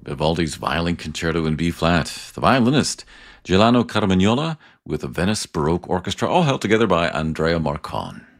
Vivaldi's Violin Concerto in B-flat. The violinist, Giuliano Carmagnola, with the Venice Baroque Orchestra, all held together by Andrea Marcon.